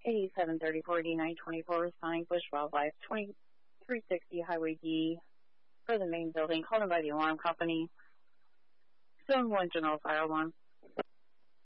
8734 D924 responding Bush Wildlife 2360 Highway D for the main building, called in by the alarm company. Zone 1 General Fire Alarm.